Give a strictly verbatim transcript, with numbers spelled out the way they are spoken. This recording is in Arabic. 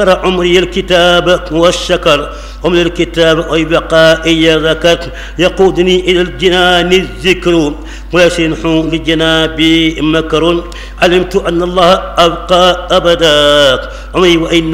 عمري الكتاب والشكر عمري الكتاب أي بقائي ذكر يقودني إلى الجنان الذكر ويسنح لجنابي مكر علمت أن الله أبقى أبدا عمري وإن